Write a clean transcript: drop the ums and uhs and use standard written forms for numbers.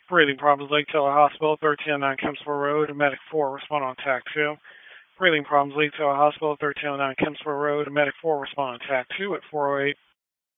Breathing problems, Lake Taylor Hospital, 1309 Kempsville Road, Medic 4, respond on TAC 2. Breathing problems, Lake Taylor Hospital, 1309 Kempsville Road, Medic 4, respond on TAC 2 at 408